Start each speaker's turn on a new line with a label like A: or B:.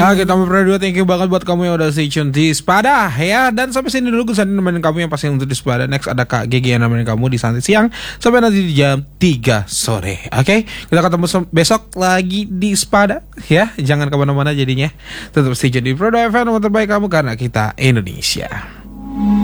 A: Oke, Tamu Pro 2, thank you banget buat kamu yang udah stay tune di Sepada ya. Dan sampai sini dulu gue nemenin kamu yang pasti untuk di Sepada. Next ada Kak GG yang nemenin kamu di Santai Siang sampai nanti di jam 3 sore. Oke, kita ketemu besok lagi di Sepada ya. Jangan kemana-mana jadinya. Tetap stay tune di Pro 2 FM, nomor terbaik kamu karena kita Indonesia.